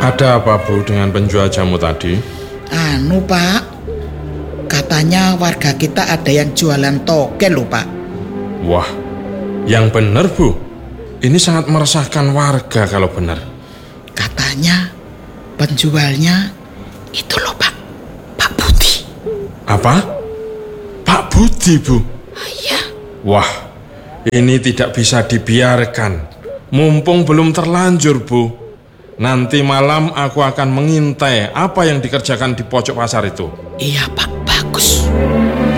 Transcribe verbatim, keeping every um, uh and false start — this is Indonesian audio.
Ada apa, Bu, dengan penjual jamu tadi? Anu, Pak. Katanya warga kita ada yang jualan toge loh, Pak. Wah, yang benar, Bu. Ini sangat meresahkan warga kalau benar. Katanya penjualnya itu loh, Pak. Pak Budi. Apa? Pak Budi, Bu? Iya. Wah, ini tidak bisa dibiarkan. Mumpung belum terlanjur, Bu. Nanti malam aku akan mengintai apa yang dikerjakan di pojok pasar itu. Iya, Pak. Bagus.